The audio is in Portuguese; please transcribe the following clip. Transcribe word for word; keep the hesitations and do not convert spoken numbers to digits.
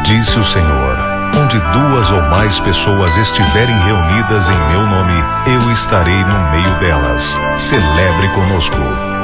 Disse o Senhor: onde duas ou mais pessoas estiverem reunidas em meu nome, eu estarei no meio delas. Celebre conosco.